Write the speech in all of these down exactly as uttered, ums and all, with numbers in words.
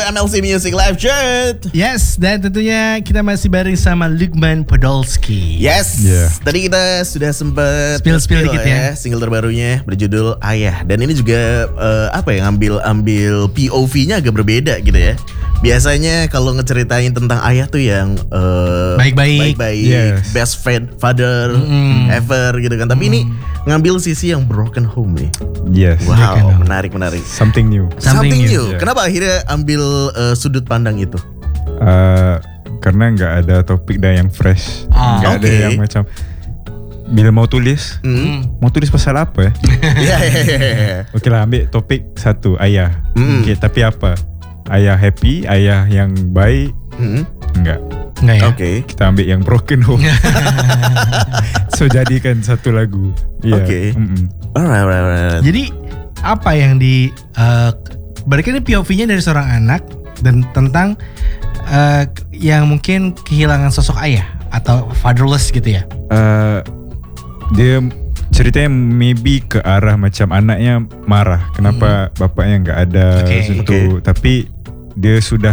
M L C Music Live Chat. Yes, dan tentunya kita masih bareng sama Lukman Podolski. Yes, yeah. Tadi kita sudah sempat spill-spill dikit ya, ya single terbarunya berjudul Ayah. Dan ini juga uh, apa ya, ngambil ambil P O V-nya agak berbeda gitu ya. Biasanya kalau ngeceritain tentang ayah tuh yang uh, baik-baik, baik-baik, yes. best friend, father mm. ever gitu kan. Tapi mm. ini ngambil sisi yang broken home nih. Yes. Wow, menarik menarik. Something new. Something, Something new. Yeah. Kenapa akhirnya ambil uh, sudut pandang itu? Uh, karena nggak ada topik dah yang fresh, ah, nggak okay. ada yang macam bila mau tulis, mm. mau tulis pasal apa ya? yeah, yeah, yeah. Oke lah, ambil topik satu ayah. Mm. Okay, tapi apa? Ayah happy, ayah yang baik, mm. enggak. Enggak ya? Oke. Okay. Kita ambil yang broken home. So jadikan satu lagu. Yeah. Oke. Okay. Mm-mm. Alright, alright, alright. Jadi apa yang di uh, berarti ini P O V-nya dari seorang anak dan tentang uh, yang mungkin kehilangan sosok ayah atau fatherless gitu ya? Uh, dia ceritanya maybe ke arah macam anaknya marah kenapa hmm. bapaknya nggak ada okay. situ, okay. tapi dia sudah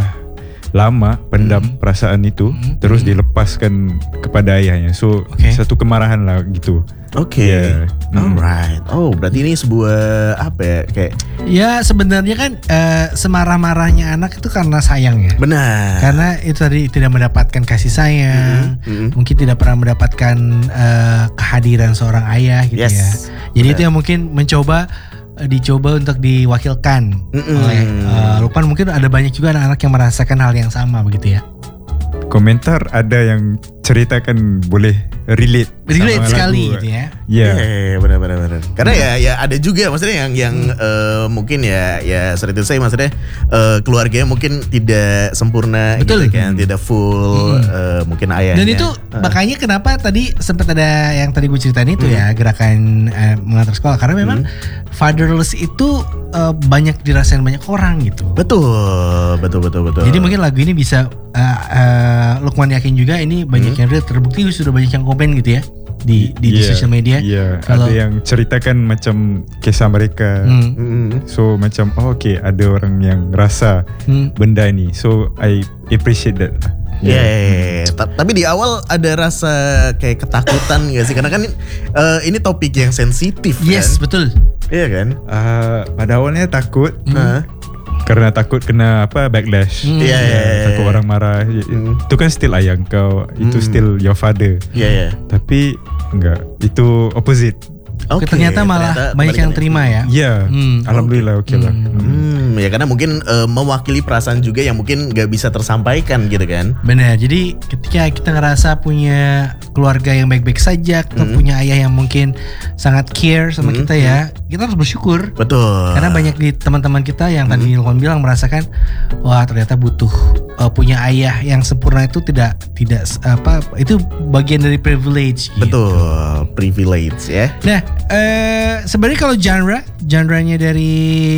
lama pendam hmm. perasaan itu, hmm. terus hmm. dilepaskan kepada ayahnya. So okay. satu kemarahan lah gitu. Oke. Okay. Yeah. Alright. Oh, berarti ini sebuah apa ya, kayak ya sebenarnya kan uh, semarah-marahnya anak itu karena sayang ya. Benar. Karena itu tadi tidak mendapatkan kasih sayang, mm-hmm. mungkin tidak pernah mendapatkan uh, kehadiran seorang ayah gitu yes. ya. Jadi benar. Itu yang mungkin mencoba uh, dicoba untuk diwakilkan mm-hmm. oleh uh, Lukman. Mungkin ada banyak juga anak-anak yang merasakan hal yang sama begitu ya. Komentar ada yang ceritakan boleh relate, relate sekali lagu. Gitu ya. Iya, yeah. yeah, benar benar benar. Karena ya ya ada juga maksudnya yang yang hmm. uh, mungkin ya ya seperti itu saya maksudnya uh, keluarganya mungkin tidak sempurna. Betul. Gitu kan, tidak full hmm. uh, mungkin ayahnya. Dan itu uh. makanya kenapa tadi sempat ada yang tadi gue ceritain itu hmm. ya, gerakan uh, mengantar sekolah, karena memang hmm. fatherless itu uh, banyak dirasain banyak orang gitu. Betul, betul betul betul. Jadi mungkin lagu ini bisa uh, uh, Lukman yakin juga ini banyak hmm. yang terbukti sudah banyak yang komen gitu ya di di, yeah, di sosial media. Iya, yeah. Kalau ada yang ceritakan macam kisah mereka. Hmm. So macam oh okay, ada orang yang rasa hmm. benda ini. So I appreciate that. Ya, yeah. yeah, yeah. T- tapi di awal ada rasa kayak ketakutan gak sih? Karena kan uh, ini topik yang sensitif. Yes, kan? Betul. Iya kan? Uh, pada awalnya takut. Hmm. Karena takut kena apa backlash. Iya, mm. yeah, yeah, yeah, takut yeah. orang marah. Mm. Itu kan still ayah kau, mm. itu still your father. Iya, yeah, iya. Yeah. Tapi enggak, itu opposite. Okay, ternyata malah ternyata banyak yang terima ya. Iya, hmm. alhamdulillah oke okay lah. Hmm. hmm, ya karena mungkin uh, mewakili perasaan juga yang mungkin nggak bisa tersampaikan gitu kan. Benar. Jadi ketika kita ngerasa punya keluarga yang baik-baik saja, kita hmm. punya ayah yang mungkin sangat care sama hmm. kita ya, kita harus bersyukur. Betul. Karena banyak di teman-teman kita yang hmm. tadi Lukman bilang merasakan, wah ternyata butuh uh, punya ayah yang sempurna itu tidak tidak apa itu bagian dari privilege. Gitu. Betul, privilege ya. Nah. Uh, sebenarnya kalau genre, genre-nya dari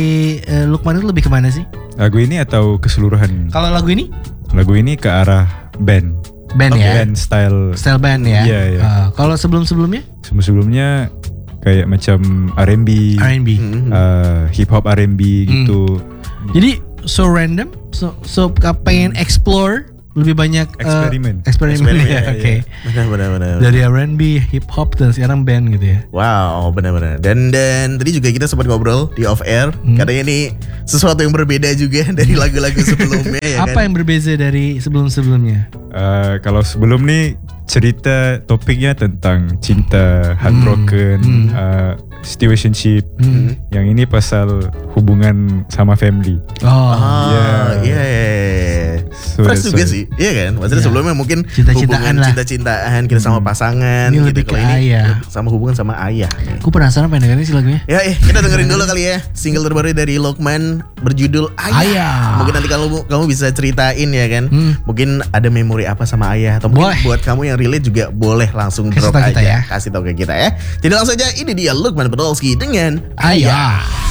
uh, Lukman itu lebih kemana sih? Lagu ini atau keseluruhan? Kalau lagu ini? Lagu ini ke arah band. Band okay. ya? Band style. Style band ya? Iya, iya. Uh, kalau sebelum-sebelumnya? Sebelum-sebelumnya kayak macam R and B, R and B. Mm-hmm. uh, hip hop R and B gitu. Mm. Jadi so random, so so pengen explore lebih banyak eksperimen, uh, eksperimen, ya, oke. Okay. Benar-benar. Dari R and B, hip hop dan sekarang band gitu ya. Wow, benar-benar. Dan dan tadi juga kita sempat ngobrol di off air, hmm. katanya ini sesuatu yang berbeda juga dari lagu-lagu sebelumnya. Ya apa kan? yang berbeda dari sebelum-sebelumnya? Uh, kalau sebelum nih cerita topiknya tentang cinta, heartbroken, hmm. uh, situationship. Hmm. Yang ini pasal hubungan sama family. Oh, iya, iya. So, fresh juga so, sih, iya kan? Maksudnya yeah. sebelumnya mungkin cinta-cintaan hubungan cinta-cintaan kita sama pasangan, ini gitu. lebih Kalau ke ini ayah. sama hubungan sama ayah. Aku penasaran pengen dengerin sih lagunya. Ya, eh, kita dengerin dulu kali ya single terbaru dari Lukman berjudul Ayah. Ayah. Mungkin nanti kalau kamu bisa ceritain ya kan, hmm. mungkin ada memori apa sama ayah atau mungkin boleh. Buat kamu yang relate juga boleh langsung kasih drop aja, ya. kasih tahu ke kita ya. Jadi langsung aja ini dia Lukman Podolski dengan Ayah.